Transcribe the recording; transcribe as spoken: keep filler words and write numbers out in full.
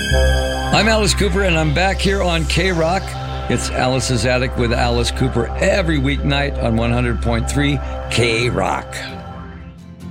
I'm Alice Cooper, and I'm back here on K-Rock. It's Alice's Attic with Alice Cooper every weeknight on one hundred point three K-Rock.